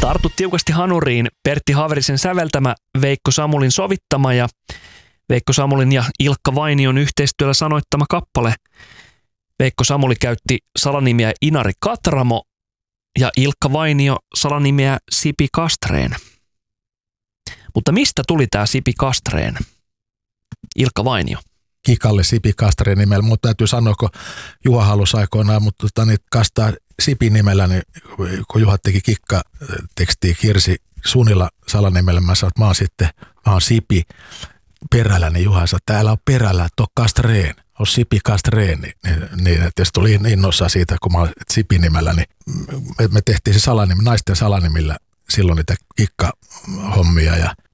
Tartu tiukasti hanuriin, Pertti Haaverisen säveltämä, Veikko Samulin sovittama ja Veikko Samulin ja Ilkka Vainion yhteistyöllä sanoittama kappale. Veikko Samuli käytti salanimiä Inari Katramo ja Ilkka Vainio salanimiä Sipi Kastreen. Mutta mistä tuli tämä Sipi Kastreen? Ilkka Vainio. Kikalle Sipi Kastreen nimellä, mutta täytyy sanoa, kun Juha halusi aikoinaan, mutta kastaa Sipi nimellä, niin kun Juha teki kikkatekstiä Kirsi Sunila salanimellä, mä sanoin, että mä oon Sipi perällä, niin Juha sanoi, että täällä on perällä, että on Kastreen, on Sipi Kastreen, niin että jos tuli innossa siitä, kun mä oon Sipi nimellä, niin me tehtiin se naisten salanimillä silloin niitä kikkahommia ja